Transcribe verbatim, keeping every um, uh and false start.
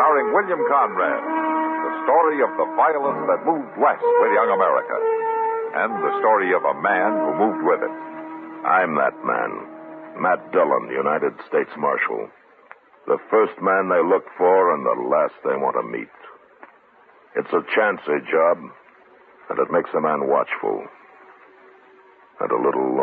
starring William Conrad. The story of the violence that moved west with young America. And the story of a man who moved with it. I'm that man. Matt Dillon, United States Marshal. The first man they look for and the last they want to meet. It's a chancy job, and it makes a man watchful and a little lonely.